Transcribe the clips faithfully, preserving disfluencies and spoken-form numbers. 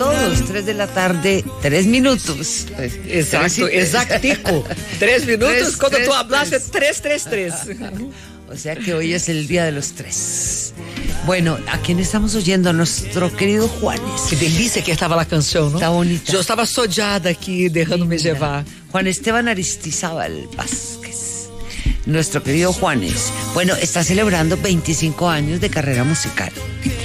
todos. Tres de la tarde, tres minutos. Exacto, exactico. Tres minutos Tres, cuando tres, tú hablaste tres. tres, tres, tres. O sea que hoy es el día de los tres. Bueno, ¿a quién estamos oyendo? A nuestro querido Juanes. Que delícia que estava a canção, não? Está bonita. Eu estava sojada aqui, deixando-me levar. Juan Esteban Aristizábal Vázquez, nuestro querido Juanes. Bueno, está celebrando veinticinco años de carrera musical.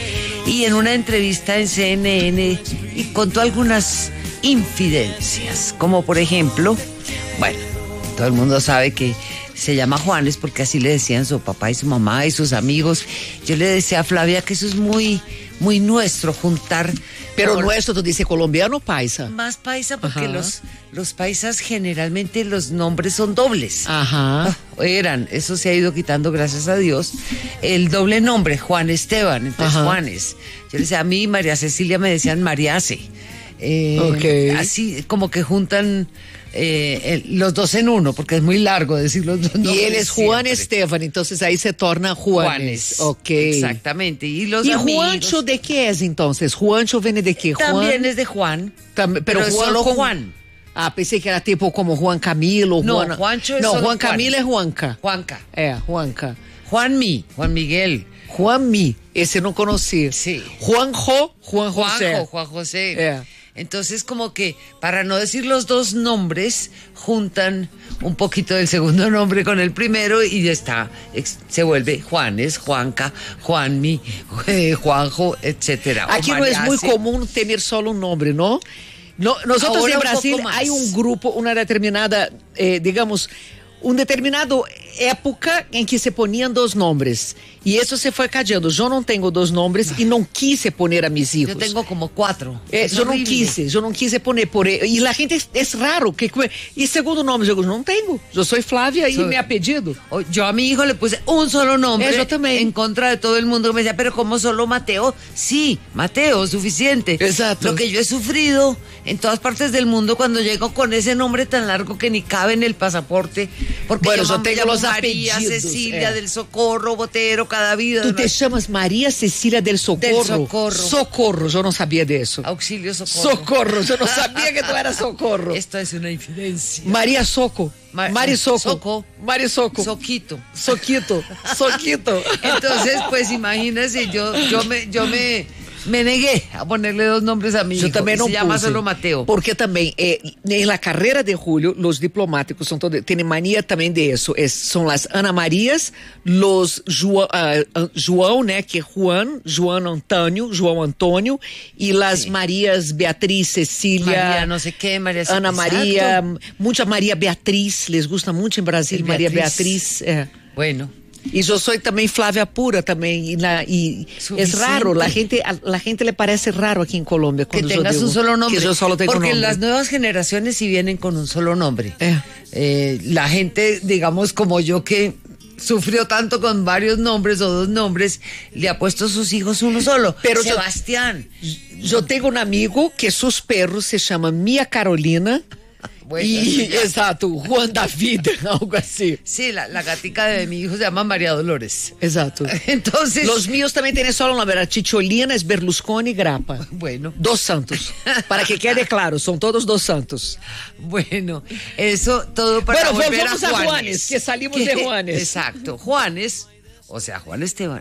Y en una entrevista en C N N y contó algunas infidencias, como por ejemplo, bueno, todo el mundo sabe que se llama Juanes porque así le decían su papá y su mamá y sus amigos. Yo le decía a Flavia que eso es muy, muy nuestro, juntar. Pero por... nuestro, tú dices colombiano o paisa. Más paisa porque Ajá. los, los paisas generalmente los nombres son dobles. Ajá. Oh, eran, eso se ha ido quitando gracias a Dios. El doble nombre, Juan Esteban, entonces Ajá. Juanes. Yo le decía, a mí María Cecilia me decían Mariace. Eh, Okay. Así como que juntan eh, el, los dos en uno, porque es muy largo decir los dos nombres. Y él es Juan siempre. Esteban, entonces ahí se torna Juanes. Juanes. Ok. Exactamente. Y los ¿Y amigos, Juancho de qué es entonces? ¿Juancho viene de qué? también Juan. es de Juan, Tam- pero, es solo con- Juan. Ah, pensei que era tipo como Juan Camilo. No, Juan... Juancho es No, solo Juan Camilo Juan. es Juanca. Juanca. É, Juanca. Juanmi, Juan Miguel. Juan Mi, esse não conhecia. Sí. Juanjo, Juan José. Juanjo, Juan José. Yeah. Entonces, como que, para no decir los dos nombres, juntan un poquito del segundo nombre con el primero y ya está. Ex- Se vuelve Juanes, Juanca, Juanmi, eh, Juanjo, etcétera. O Aqui não é Mariace. muito comum ter solo um nome, não? No, nosotros Ahora en un Brasil poco más. hay un grupo, una determinada, eh, digamos, un determinado época em que se poniam dos nombres. E isso se foi cadeando. Eu não tenho dos nombres e não quise poner a mis hijos. Yo tengo como cuatro. É, Es eu não horrible. quise, eu não quise poner por e a gente é, é raro que e segundo nome eu não tenho. Eu sou Flávia Soy- e me apellido. O- Yo a mi hijo le puse un solo nombre. Eh, yo también. En contra de todo el mundo que me decía, pero ¿cómo solo Mateo? Sí, Mateo, suficiente. Exacto. Lo que yo he sufrido en todas partes del mundo cuando llego con ese nombre tan largo que ni cabe en el pasaporte. Porque Bueno, yo yo me tengo llamo los María apellidos, Cecilia eh. del Socorro, Botero, cada vida. Tu te chamas Maria Cecília del Socorro. Del Socorro. Socorro, eu não sabia disso. Auxilio Socorro. Socorro, eu não sabia que tu era Socorro. Esto es una infidencia. Maria Soco. Ma- Mari Soco. Soco. Mari Soco. Soquito. Soquito. Soquito. Entonces, pues imagínense, yo, yo me, yo me, me negué a ponerle dos nombres a mi Eu hijo. também y não se llama puse. solo Mateo. Porque também, eh, na carreira de Julio, os diplomáticos são todos, têm mania também de isso. Es, são as Ana Marias, los João, uh, João, né, que é Juan, João Antônio, João Antônio, e las Sí. Marias Beatriz, Cecília, María no sé qué, María Ana exacto. Maria, muita Maria Beatriz, les gusta muito em Brasil, El Maria Beatriz. Beatriz. É. Bueno, E eu sou também Flávia Pura também, e, na, e é Suficiente. raro, la gente, a la gente le parece raro aqui em Colômbia que quando eu tengas digo un solo nombre. que eu solo tengo Porque nombre. las nuevas generaciones sí vienen con un solo nombre. Eh. Eh, la gente, digamos, como yo que sufrió tanto con varios nombres o dos nombres, le ha puesto a sus hijos uno solo. Pero yo- Sebastián. Eu tenho um amigo que seus perros se chama Mia Carolina Bueno, e, eso ya- exato, Juan David, algo assim. Sí, la, la gatica de mi hijo se llama María Dolores. Exato. Entonces, Los míos também têm só um nome, era Ticholina, Berlusconi e Grappa. bueno, Dos santos. Para que quede claro, são todos dos santos. bueno, eso todo para Bueno, volver volvamos a a Juanes. Juanes, que salimos de Juanes. Exacto, Juanes, o sea, Juan Esteban,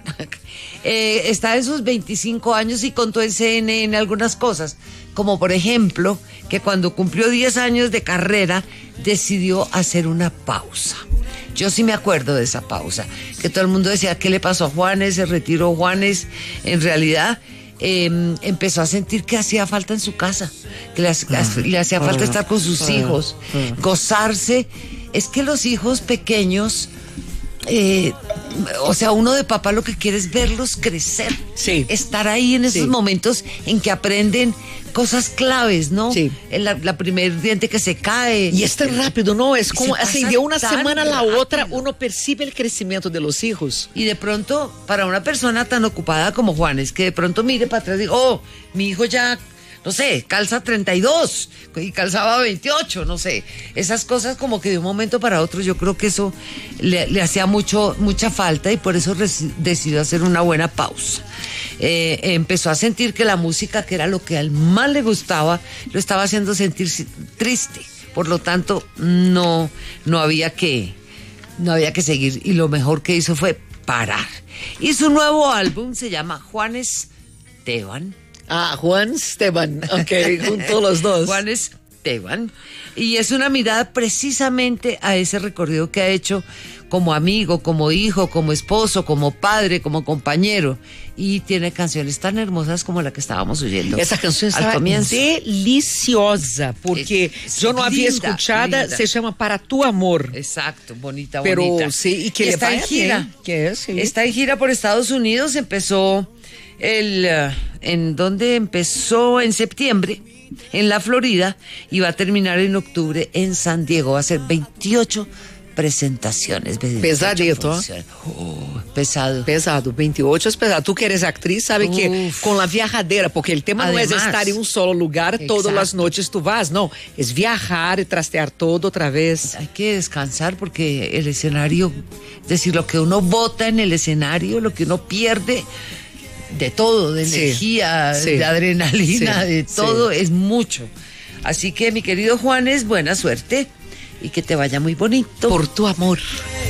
eh, está en sus veinticinco años y contó en C N N algunas cosas, como por ejemplo, que cuando cumplió diez años de carrera, decidió hacer una pausa. Yo sí me acuerdo de esa pausa, que todo el mundo decía, ¿qué le pasó a Juanes? Se retiró Juanes. En realidad, eh, empezó a sentir que hacía falta en su casa, que le, hace- le hacía falta estar con sus hijos, gozarse. Es que los hijos pequeños, eh, o sea, uno de papá lo que quiere es verlos crecer, Sí. estar ahí en esos Sí. momentos en que aprenden cosas claves, ¿no? Sí. En la, la primer diente que se cae. E é tão rápido, não? É como Se assim, passa de uma tan semana a la rápido. outra, uno percibe o crescimento de los hijos. Y de pronto, para una persona tan ocupada como Juanes, que de pronto mire para atrás y diga, oh, mi hijo ya no sé, calza treinta y dos y calzaba veintiocho, no sé. Esas cosas como que de un momento para otro yo creo que eso le, le hacía mucho, mucha falta y por eso res- decidió hacer una buena pausa. Eh, empezó a sentir que la música, que era lo que al más le gustaba, lo estaba haciendo sentir triste. Por lo tanto, no, no había que, no había que seguir y lo mejor que hizo fue parar. Y su nuevo álbum se llama Juan Esteban. Ah, Juan Esteban, ok, junto los dos. Juan Esteban. Y es una mirada precisamente a ese recorrido que ha hecho como amigo, como hijo, como esposo, como padre, como compañero. Y tiene canciones tan hermosas como la que estábamos oyendo. Essa canção al está comienzo. deliciosa, porque Es, eu não havia linda, escuchada, linda. se chama Para Tu Amor. Exacto, bonita, Pero bonita. sí, y que le está en vaya gira. bien, que es, sí. Está en gira por Estados Unidos, empezó el uh, en donde empezó en septiembre, en la Florida, y va a terminar en octubre en San Diego. Va a ser veintiocho presentaciones. veintiocho Pesadito, funciones. Oh, pesado. Pesado, veintiocho es pesado. Tú que eres actriz, sabe Uf. que con la viajadera, porque el tema no es Además, estar en un solo lugar todas las exacto. noches tú vas, no, es viajar y trastear todo otra vez. Hay que descansar porque el escenario, es decir, lo que uno bota en el escenario, lo que uno pierde de todo, de Sí, energía, sí, de adrenalina, sí, de todo, sí. es mucho. Así que, mi querido Juanes, buena suerte y que te vaya muy bonito. Por tu amor.